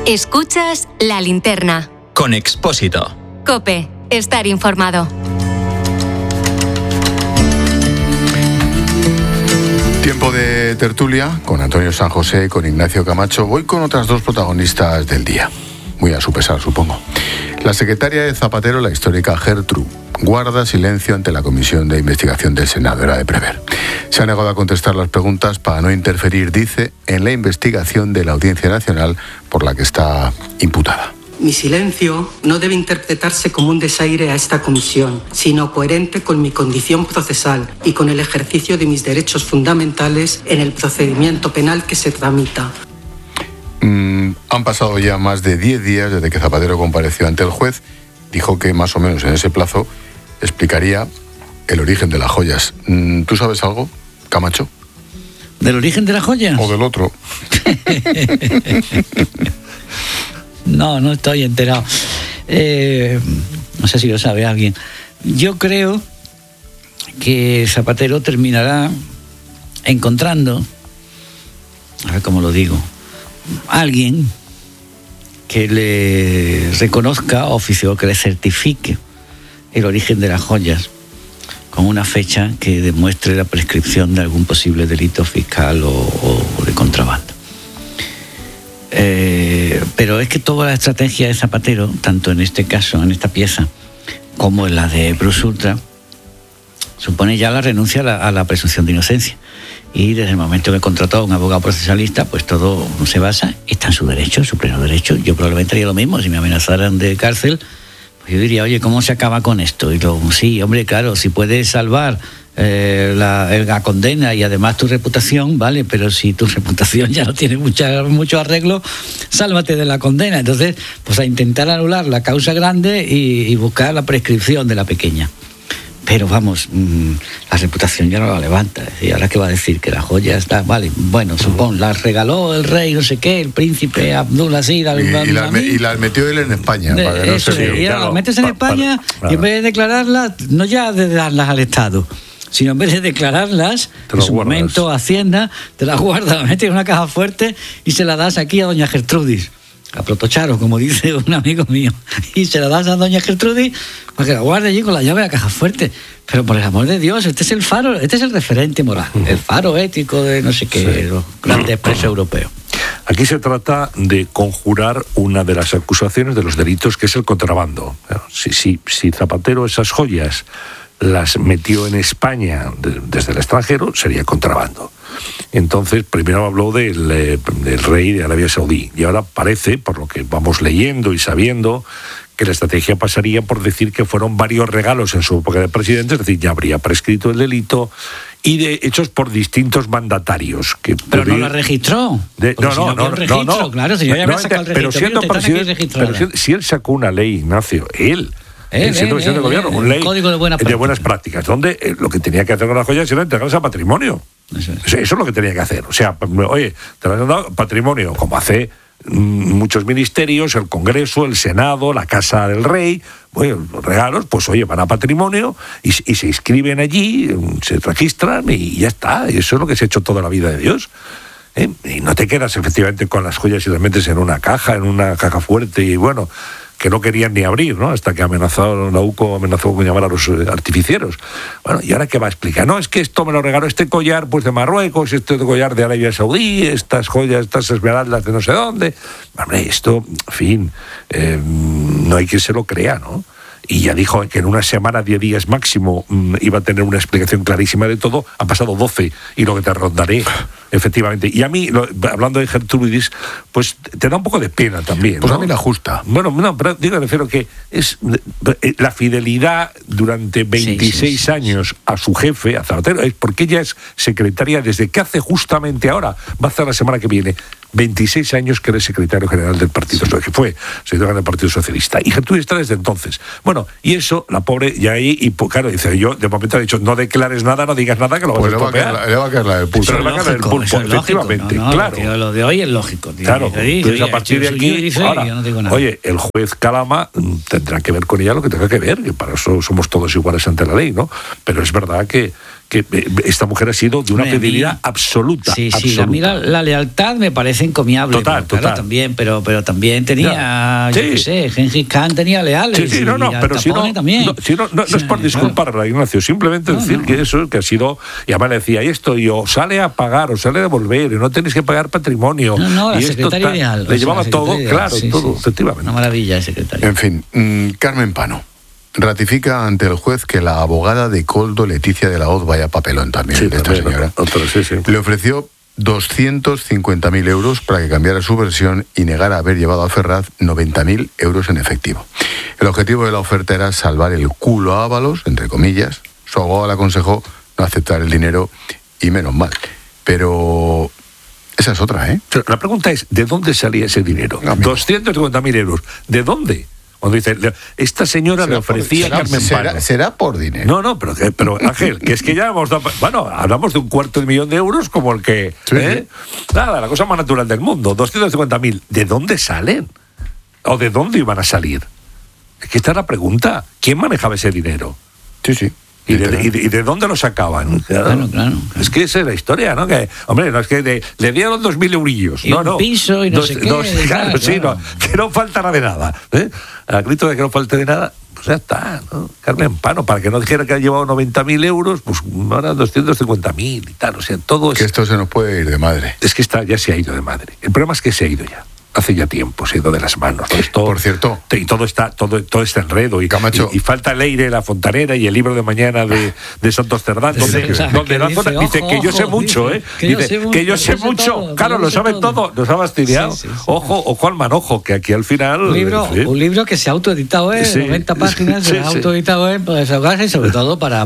Escuchas La Linterna. Con Expósito. COPE. Estar informado. Tiempo de tertulia con Antonio San José y con Ignacio Camacho. Voy con otras dos protagonistas del día. Muy a su pesar, supongo. La secretaria de Zapatero, la histórica Gertrude, guarda silencio ante la comisión de investigación del Senado, era de prever. Se ha negado a contestar las preguntas para no interferir, dice, en la investigación de la Audiencia Nacional por la que está imputada. Mi silencio no debe interpretarse como un desaire a esta comisión, sino coherente con mi condición procesal y con el ejercicio de mis derechos fundamentales en el procedimiento penal que se tramita. Han pasado ya más de 10 días desde que Zapatero compareció ante el juez. Dijo que más o menos en ese plazo explicaría el origen de las joyas. ¿Tú sabes algo, Camacho? ¿Del origen de las joyas? ¿O del otro? No estoy enterado. No sé si lo sabe alguien. Yo creo que Zapatero terminará encontrando, a ver cómo lo digo, alguien que le reconozca, oficio, que le certifique el origen de las joyas con una fecha que demuestre la prescripción de algún posible delito fiscal o de contrabando. Pero es que toda la estrategia de Zapatero, tanto en este caso, en esta pieza, como en la de Bruce Ultra, supone ya la renuncia a la presunción de inocencia. Y desde el momento que contrató a un abogado procesalista, pues todo se basa, está en su derecho, su pleno derecho. Yo probablemente haría lo mismo, si me amenazaran de cárcel, pues yo diría, oye, ¿cómo se acaba con esto? Y luego, sí, hombre, claro, si puedes salvar la condena y además tu reputación, vale, pero si tu reputación ya no tiene mucho arreglo, sálvate de la condena. Entonces, pues a intentar anular la causa grande y buscar la prescripción de la pequeña. Pero vamos, la reputación ya no la levanta. ¿Y ahora qué va a decir? Que la joya está, vale, bueno, supón, las regaló el rey, no sé qué, el príncipe Abdulaziz. Y las metió él en España. Para que eso, no se y ahora las metes en España y en vez de declararlas, no ya de darlas al Estado, sino en vez de declararlas, en su momento Hacienda te las guarda, las metes en una caja fuerte y se la das aquí a doña Gertrudis, a Protocharo, como dice un amigo mío, y se la das a doña Gertrudis para que la guarde allí con la llave de la caja fuerte. Pero por el amor de Dios, este es el faro, este es el referente moral, el faro ético de no sé qué, los grandes presos europeos. Aquí se trata de conjurar una de las acusaciones de los delitos, que es el contrabando. Si Zapatero esas joyas las metió en España desde el extranjero, sería contrabando. Entonces, primero habló del rey de Arabia Saudí, y ahora parece, por lo que vamos leyendo y sabiendo, que la estrategia pasaría por decir que fueron varios regalos en su época de presidente, es decir, ya habría prescrito el delito, y hechos por distintos mandatarios. Pero no la registró. No. Claro, si yo ya me he sacado el registro. Pero siendo presidente, si él sacó una ley, Ignacio, siendo presidente del gobierno, una ley código de buenas prácticas, donde lo que tenía que hacer con las joyas era entregarlas a patrimonio. Eso es lo que tenía que hacer. O sea, oye, te las han dado patrimonio, como hace muchos ministerios, el Congreso, el Senado, la Casa del Rey. Bueno, los regalos, pues oye, van a patrimonio y se inscriben allí, se registran y ya está. Y eso es lo que se ha hecho toda la vida de Dios. Y no te quedas efectivamente con las joyas y las metes en una caja fuerte y bueno, que no querían ni abrir, ¿no? Hasta que la UCO amenazó con llamar a los artificieros. Bueno, ¿y ahora qué va a explicar? No, es que esto me lo regaló este collar pues de Marruecos, este collar de Arabia Saudí, estas joyas, estas esmeraldas de no sé dónde. Hombre, esto, en fin, no hay quien se lo crea, ¿no? Y ya dijo que en una semana, 10 días máximo, iba a tener una explicación clarísima de todo. Han pasado 12 y lo que te rondaré, efectivamente. Y a mí, hablando de Gertrudis, pues te da un poco de pena también, pues ¿no? A mí la justa. Bueno, no, pero digo, refiero que es la fidelidad durante 26 años a su jefe, a Zapatero, es porque ella es secretaria desde que hace justamente ahora, va a hacer la semana que viene, 26 años que eres secretario general del Partido Socialista, que fue secretario general del Partido Socialista. Y Gertrudis está desde entonces. Bueno, y eso, la pobre, ya ahí, y pues, claro, dice, yo de momento he dicho, no declares nada, no digas nada, que lo vas a estropear. Le va a caer la del pulso. Pero le va a caer el pulso, efectivamente, claro. Tío, lo de hoy es lógico. Tío. Claro, entonces a partir de aquí, ahora, oye, el juez Calama tendrá que ver con ella lo que tenga que ver, que para eso somos todos iguales ante la ley, ¿no? Pero es verdad que que esta mujer ha sido de una fidelidad absoluta. Sí, absoluta. A mí la lealtad me parece encomiable. Total. También, pero también tenía, yo qué sé, Gengis Khan tenía leales. Sí, pero si no es por disculparla, Ignacio, simplemente decir que eso, que ha sido, y además le decía, esto, y o sale a pagar, o sale a devolver, y no tenéis que pagar patrimonio. La y secretaria ideal. Le llevaba todo, claro, todo, sí. efectivamente. Una maravilla el secretario. En fin, Carmen Pano ratifica ante el juez que la abogada de Koldo, Leticia de la Hoz, vaya papelón también de esta señora. Le ofreció 250.000 euros para que cambiara su versión y negara haber llevado a Ferraz 90.000 euros en efectivo. El objetivo de la oferta era salvar el culo a Ábalos, entre comillas. Su abogado le aconsejó no aceptar el dinero y menos mal. Pero esa es otra, ¿eh? La pregunta es, ¿de dónde salía ese dinero? 250.000 euros. ¿De dónde? Cuando dice, esta señora le ofrecía a Carmen Pano. Será por dinero. No, pero Ángel, que es que ya hemos dado... Bueno, hablamos de 250.000 euros como el que... Sí. Nada, la cosa más natural del mundo. 250.000. ¿De dónde salen? ¿O de dónde iban a salir? Es que esta es la pregunta. ¿Quién manejaba ese dinero? Sí. ¿Y de dónde lo sacaban? Claro. Es que esa es la historia, ¿no? Que, hombre, no es que le dieron 2.000 eurillos. Y un piso y no sé qué. Claro. Que no faltará de nada. Al grito de que no falte de nada, pues ya está, ¿no? Carmen Pano, para que no dijera que ha llevado 90.000 euros, pues ahora 250.000 y tal. O sea, todo es... Que esto se nos puede ir de madre. Es que ya se ha ido de madre. El problema es que se ha ido ya. Hace ya tiempo, se ha ido de las manos. Esto, por cierto. Y todo este enredo. Camacho. Y falta Leire, la fontanera, y el libro de mañana de Santos Cerdán, donde dice que yo sé mucho, ¿eh? Dice que yo sé mucho. Claro, lo sabe todo. Nos ha fastidiado. Sí. Ojo al manojo, que aquí al final... Un libro que se ha autoeditado, 90 páginas, se ha autoeditado, para desahogarse y sobre todo para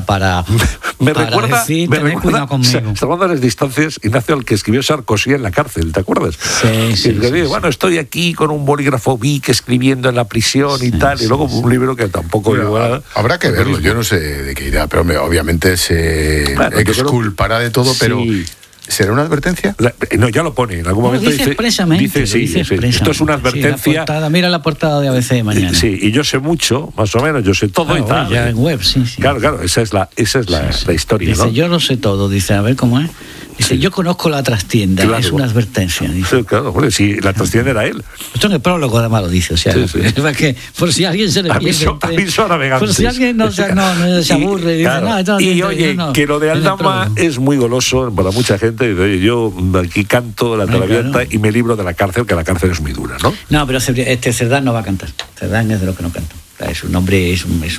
me recuerda, tener cuidado conmigo. Salvando las distancias, Ignacio, al que escribió Sarkozy en la cárcel, ¿te acuerdas? Sí. Bueno, estoy aquí con un bolígrafo Bic escribiendo en la prisión y tal, y luego un libro que tampoco... Habrá que verlo, yo no sé de qué irá, pero obviamente se exculpará de todo, pero... ¿Será una advertencia? No, ya lo pone. En algún momento dice expresamente. Dice, esto es una advertencia. Mira la portada de ABC de mañana. Sí, y yo sé mucho, más o menos, yo sé todo y tal. Ya en web, sí. Claro, esa es la historia, dice, ¿no? Yo no sé todo, dice, a ver cómo es. Dice, yo conozco la trastienda, es una advertencia. Dice. Sí, claro, bueno, si la trastienda era él. Esto en el prólogo además lo dice, o sea, que por si alguien se le pierde. Aviso a navegantes. Por si alguien no se aburre. Claro. Dice, y oye, que lo de Aldama es muy goloso para mucha gente. Oye, yo aquí canto la Traviata y me libro de la cárcel, que la cárcel es muy dura, ¿no? No, pero Cerdán no va a cantar. Cerdán es de lo que no canta. Es un nombre,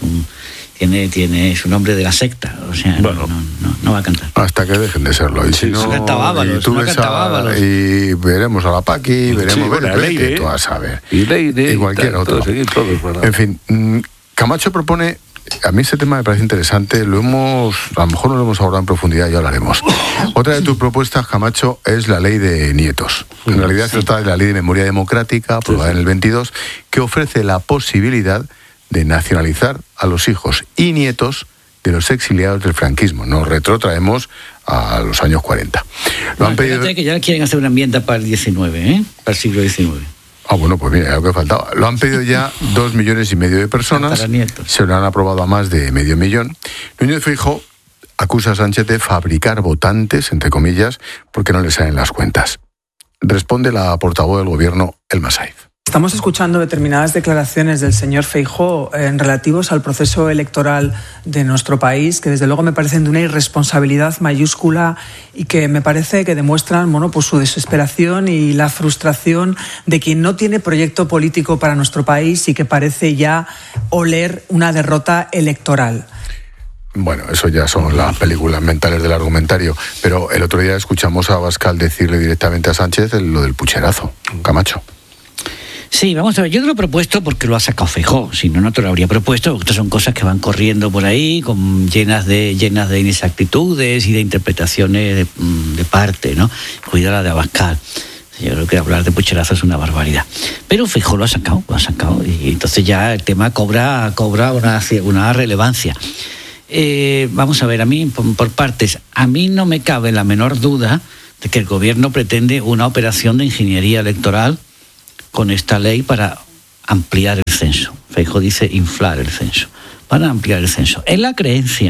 tiene su nombre de la secta, o sea, no va a cantar. Hasta que dejen de serlo. Y si no cantaba Ábalos, y veremos a la Paqui, veremos a Leire, tú vas a ver. Y Leire, y cualquier otro. En fin, Camacho propone... A mí este tema me parece interesante, a lo mejor no lo hemos abordado en profundidad y hablaremos. Otra de tus propuestas, Camacho, es la ley de nietos. En realidad se trata de la ley de memoria democrática, aprobada en el 22, que ofrece la posibilidad de nacionalizar a los hijos y nietos de los exiliados del franquismo. Nos retrotraemos a los años 40. Fíjate que ya quieren hacer una enmienda para el 19, para el siglo XIX. Bueno, pues mira, lo que faltaba. Lo han pedido ya 2,5 millones de personas. Se lo han aprobado a más de 500.000. Núñez Feijóo acusa a Sánchez de fabricar votantes, entre comillas, porque no le salen las cuentas. Responde la portavoz del gobierno, Elma Saiz. Estamos escuchando determinadas declaraciones del señor Feijóo en relativos al proceso electoral de nuestro país, que desde luego me parecen de una irresponsabilidad mayúscula y que me parece que demuestran pues su desesperación y la frustración de quien no tiene proyecto político para nuestro país y que parece ya oler una derrota electoral. Bueno, eso ya son las películas mentales del argumentario, pero el otro día escuchamos a Abascal decirle directamente a Sánchez lo del pucherazo, Camacho. Sí, vamos a ver, yo te lo he propuesto porque lo ha sacado Feijóo, si no te lo habría propuesto, porque estas son cosas que van corriendo por ahí, llenas de inexactitudes y de interpretaciones de parte, ¿no? Cuidado de Abascal. Yo creo que hablar de pucherazo es una barbaridad. Pero Feijóo lo ha sacado, y entonces ya el tema cobra una relevancia. Vamos a ver, a mí, por partes, a mí no me cabe la menor duda de que el gobierno pretende una operación de ingeniería electoral con esta ley para ampliar el censo. Feijóo dice inflar el censo, para ampliar el censo. En la creencia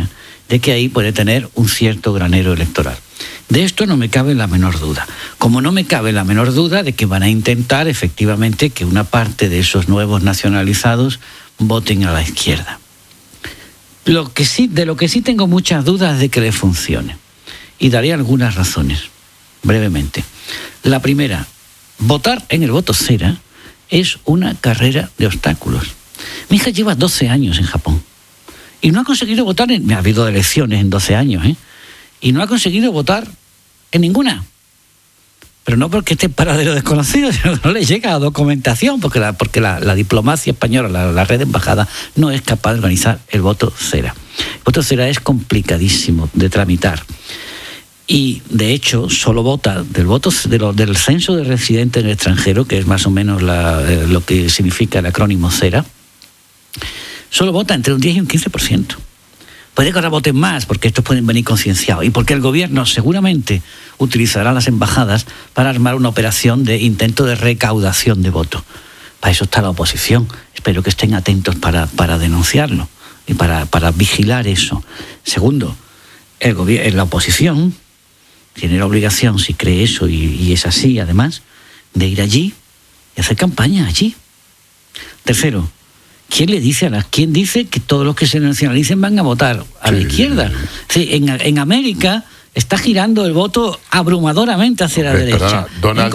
de que ahí puede tener un cierto granero electoral. De esto no me cabe la menor duda. Como no me cabe la menor duda de que van a intentar efectivamente que una parte de esos nuevos nacionalizados voten a la izquierda. De lo que sí tengo muchas dudas es de que le funcione. Y daré algunas razones, brevemente. La primera, votar en el voto cera es una carrera de obstáculos. Mi hija lleva 12 años en Japón y no ha conseguido votar ha habido elecciones en 12 años, y no ha conseguido votar en ninguna. Pero no porque esté en paradero desconocido, sino que no le llega a documentación, porque la diplomacia española, la red de embajada, no es capaz de organizar el voto cera. El voto cera es complicadísimo de tramitar. Y, de hecho, solo vota del censo de residentes en el extranjero, que es más o menos lo que significa el acrónimo cera, solo vota entre un 10 y un 15%. Puede que ahora voten más, porque estos pueden venir concienciados, y porque el gobierno seguramente utilizará las embajadas para armar una operación de intento de recaudación de votos. Para eso está la oposición. Espero que estén atentos para denunciarlo y para vigilar eso. Segundo, la oposición tiene la obligación, si cree eso, y es así además, de ir allí y hacer campaña allí. Tercero, ¿quién dice que todos los que se nacionalicen van a votar a la izquierda? Sí, en América está girando el voto abrumadoramente hacia la derecha. Donald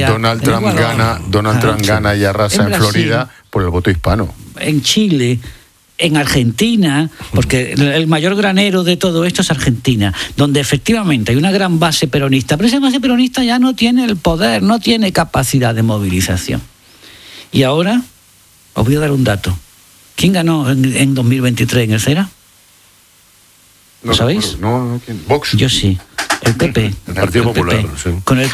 Trump gana y arrasa en Florida por el voto hispano. En Chile, en Argentina, porque el mayor granero de todo esto es Argentina, donde efectivamente hay una gran base peronista, pero esa base peronista ya no tiene el poder, no tiene capacidad de movilización. Y ahora os voy a dar un dato. ¿Quién ganó en 2023 en el CERA? ¿Lo sabéis? No, ¿quién? ¿Vox? Yo sí. El PP. El Partido Popular, sí. Con el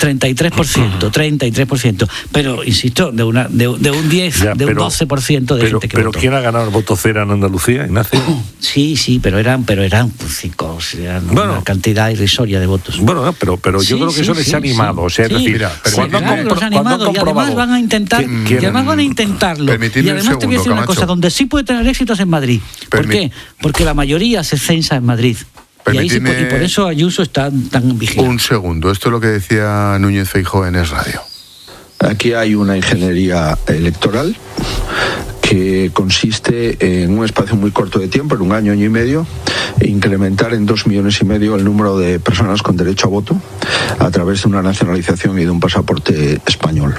33%. Pero, insisto, de un 10, un 12% de gente que pero votó. ¿Quién ha ganado el voto cera en Andalucía, Ignacio? Sí, pero eran una cantidad irrisoria de votos. Bueno, pero yo creo que eso les ha animado. O sea, es decir, cuando los ha animado, y además van a intentar, intentarlo. Y además te voy a decir una cosa, donde sí puede tener éxito es en Madrid. ¿Por qué? Porque la mayoría se censa en Madrid. Y por eso Ayuso está tan vigilante. Un segundo, esto es lo que decía Núñez Feijóo en Es Radio. Aquí hay una ingeniería electoral que consiste en un espacio muy corto de tiempo, en un año y medio, incrementar en 2,5 millones el número de personas con derecho a voto a través de una nacionalización y de un pasaporte español.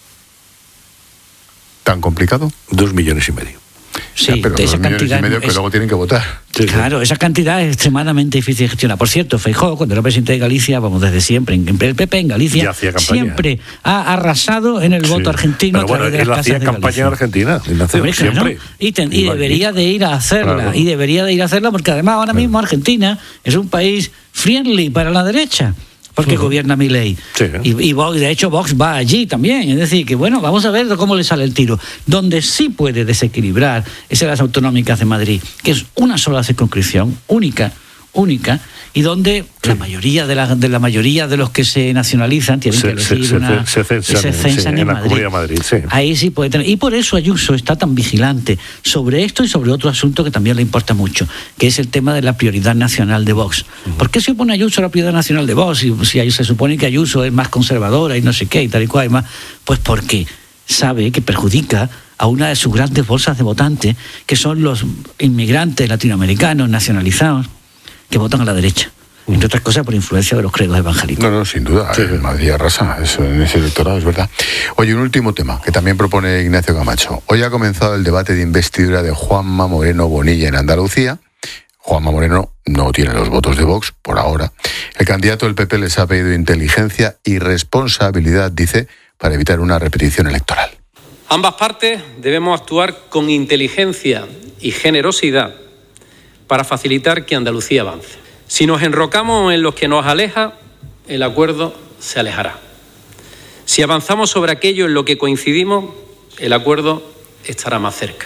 ¿Tan complicado? 2,5 millones. Sí, pero de esa cantidad que luego tienen que votar. Claro, esa cantidad es extremadamente difícil de gestionar. Por cierto, Feijóo, cuando era presidente de Galicia, desde siempre, el PP en Galicia siempre ha arrasado en el voto argentino. Pero bueno, él hacía campaña en Argentina, siempre. Y debería de ir a hacerla, claro. Y debería de ir a hacerla porque además ahora mismo Argentina es un país friendly para la derecha. Porque gobierna Milei. Sí. Y de hecho Vox va allí también. Es decir, que bueno, vamos a ver cómo le sale el tiro. Donde sí puede desequilibrar es en las autonómicas de Madrid, que es una sola circunscripción, única, y donde la mayoría de los que se nacionalizan tienen que elegir se censan en Madrid. La Madrid, sí. Ahí sí puede tener. Y por eso Ayuso está tan vigilante sobre esto y sobre otro asunto que también le importa mucho, que es el tema de la prioridad nacional de Vox. ¿Por qué se opone Ayuso a la prioridad nacional de Vox? Si se supone que Ayuso es más conservadora y no sé qué y tal y cual, más, pues porque sabe que perjudica a una de sus grandes bolsas de votantes, que son los inmigrantes latinoamericanos nacionalizados, que votan a la derecha, entre otras cosas por influencia de los credos evangélicos. No, sin duda, sí. Madrid arrasa en ese electorado, es verdad. Oye, un último tema que también propone Ignacio Camacho. Hoy ha comenzado el debate de investidura de Juanma Moreno Bonilla en Andalucía. Juanma Moreno no tiene los votos de Vox, por ahora. El candidato del PP les ha pedido inteligencia y responsabilidad, dice, para evitar una repetición electoral. Ambas partes debemos actuar con inteligencia y generosidad para facilitar que Andalucía avance. Si nos enrocamos en lo que nos aleja, el acuerdo se alejará. Si avanzamos sobre aquello en lo que coincidimos, el acuerdo estará más cerca.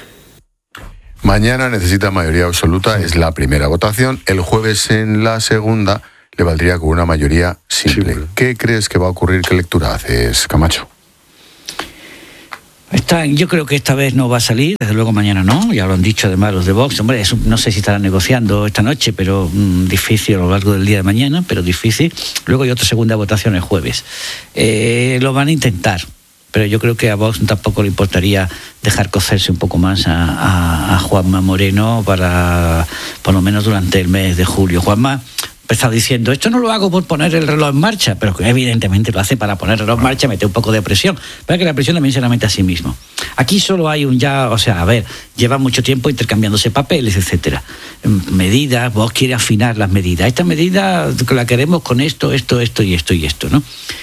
Mañana necesita mayoría absoluta, es la primera votación. El jueves en la segunda le valdría con una mayoría simple. ¿Qué crees que va a ocurrir? ¿Qué lectura haces, Camacho? Yo creo que esta vez no va a salir, desde luego mañana no, ya lo han dicho además los de Vox. Hombre, no sé si estarán negociando esta noche, pero difícil a lo largo del día de mañana, pero difícil. Luego hay otra segunda votación el jueves. Lo van a intentar, pero yo creo que a Vox tampoco le importaría dejar cocerse un poco más a Juanma Moreno para, por lo menos durante el mes de julio. Juanma empezado diciendo, esto no lo hago por poner el reloj en marcha, pero evidentemente lo hace para poner el reloj en marcha, meter un poco de presión, para que la presión también se la mete a sí mismo. Aquí solo hay lleva mucho tiempo intercambiándose papeles, etcétera. Medidas, vos quiere afinar las medidas. Esta medida la queremos con esto, ¿no?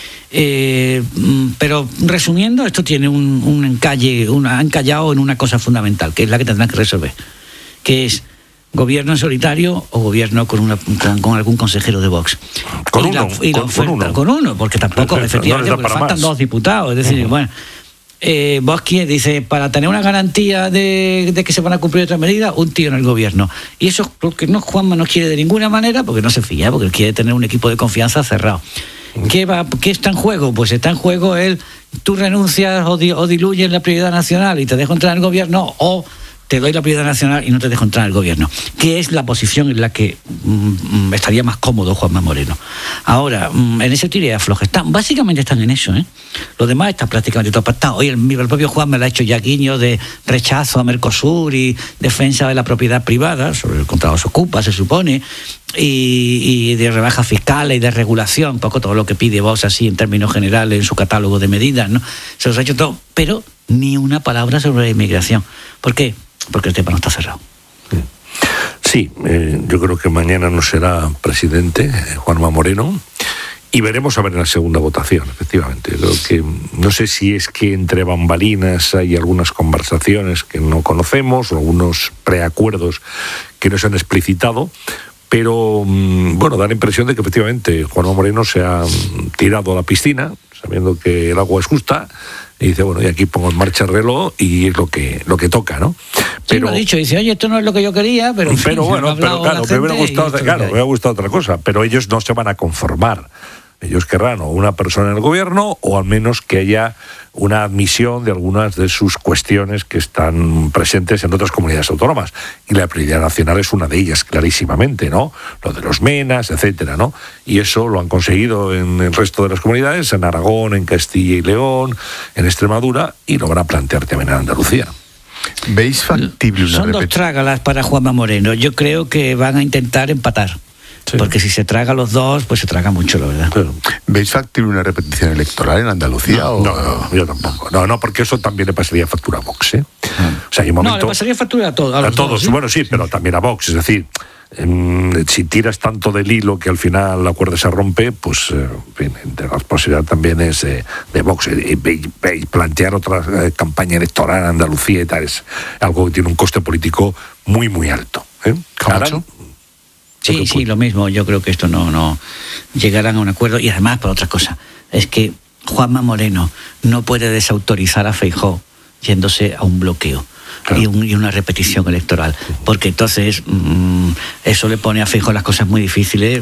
Pero resumiendo, esto tiene un encallado en una cosa fundamental, que es la que tendrán que resolver, que es gobierno en solitario o gobierno con algún consejero de Vox. Con uno, porque tampoco, efectivamente, porque faltan 2 diputados. Es decir, Vox dice, para tener una garantía de que se van a cumplir otras medidas, un tío en el gobierno. Y eso porque Juanma no quiere de ninguna manera, porque no se fía, porque él quiere tener un equipo de confianza cerrado. ¿Qué está en juego? Pues está en juego tú renuncias o diluyes la prioridad nacional y te dejo entrar en el gobierno, o te doy la prioridad nacional y no te dejo entrar en el gobierno, que es la posición en la que estaría más cómodo Juanma Moreno. Ahora, en ese tira y afloje, básicamente están en eso, Lo demás está prácticamente todo pactado. Hoy el propio Juanma le ha hecho ya guiño de rechazo a Mercosur y defensa de la propiedad privada, sobre el contrato se ocupa, se supone, y de rebajas fiscales y de regulación, un poco todo lo que pide Vox así en términos generales en su catálogo de medidas, ¿no? Se los ha hecho todo, pero ni una palabra sobre la inmigración. ¿Por qué? Porque el tema no está cerrado. Sí, yo creo que mañana no será presidente Juanma Moreno y veremos a ver en la segunda votación, efectivamente. Creo que no sé si es que entre bambalinas hay algunas conversaciones que no conocemos o algunos preacuerdos que no se han explicitado, pero da la impresión de que efectivamente Juanma Moreno se ha tirado a la piscina sabiendo que el agua es justa. Y dice, y aquí pongo en marcha el reloj y es lo que toca, ¿no? Pero sí, lo ha dicho, dice, oye, esto no es lo que yo quería, pero en fin, claro, me hubiera gustado otra cosa, pero ellos no se van a conformar. Ellos querrán o una persona en el gobierno o al menos que haya una admisión de algunas de sus cuestiones que están presentes en otras comunidades autónomas. Y la prioridad nacional es una de ellas, clarísimamente, ¿no? Lo de los menas, etcétera, ¿no? Y eso lo han conseguido en el resto de las comunidades, en Aragón, en Castilla y León, en Extremadura, y lo van a plantear también en Andalucía. ¿Veis factible una Son 2 trágalas para Juanma Moreno. Yo creo que van a intentar empatar. Sí. Porque si se traga los 2, pues se traga mucho, la verdad. Pero, ¿veis factible una repetición electoral en Andalucía? No, yo tampoco. No, porque eso también le pasaría factura a Vox, O sea, hay un momento... No, le pasaría factura a todos. A todos, ¿sí? Bueno, sí, pero también a Vox. Es decir, si tiras tanto del hilo que al final la cuerda se rompe, pues la responsabilidad también es de Vox. Y plantear otra campaña electoral en Andalucía y tal es algo que tiene un coste político muy, muy alto. ¿Camacho? Sí, lo mismo. Yo creo que esto no llegarán a un acuerdo. Y además, por otra cosa, es que Juanma Moreno no puede desautorizar a Feijóo yéndose a un bloqueo. Claro. Y una repetición electoral, porque entonces eso le pone a Feijóo las cosas muy difíciles.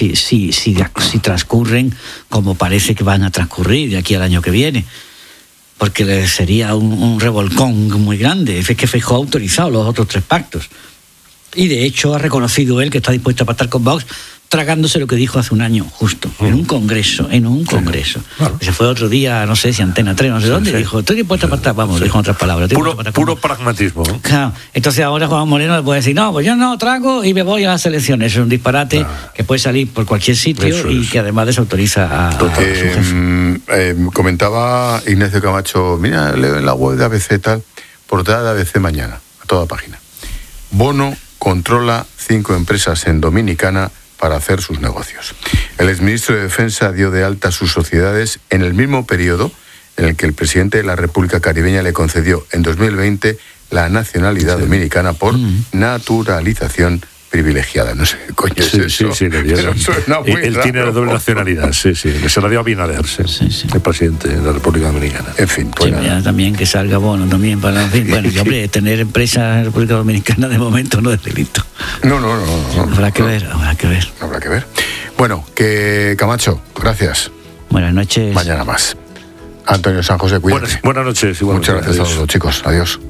Si transcurren como parece que van a transcurrir de aquí al año que viene, porque sería un revolcón muy grande. Es que Feijóo ha autorizado los otros 3 pactos y de hecho ha reconocido él que está dispuesto a pactar con Vox, tragándose lo que dijo hace un año justo, en un congreso. Claro. Se fue otro día, no sé si Antena 3, no sé dónde, dijo, estoy dispuesto a pactar, dijo en otras palabras. Puro pragmatismo. Claro. Entonces ahora Juan Moreno le puede decir, no, pues yo no trago y me voy a las elecciones. Es un disparate que puede salir por cualquier sitio y que además desautoriza a su jefe. Comentaba Ignacio Camacho, mira, leo en la web de ABC tal, portada de ABC mañana, a toda página. Bono controla 5 empresas en Dominicana para hacer sus negocios. El exministro de Defensa dio de alta sus sociedades en el mismo periodo en el que el presidente de la República Caribeña le concedió en 2020 la nacionalidad dominicana por naturalización privilegiada. No sé qué coño es eso. Sí, le dieron. Él tiene la doble nacionalidad, sí. Se la dio a Abinader, el presidente de la República Dominicana. En fin, pues también que salga Bono también para... En fin, bueno, y hombre, tener empresas en la República Dominicana de momento no es delito. No. Habrá que ver. Habrá que ver. Bueno, que Camacho, gracias. Buenas noches. Mañana más. Antonio San José, cuídate. Buenas noches. Muchas gracias a todos, chicos. Adiós.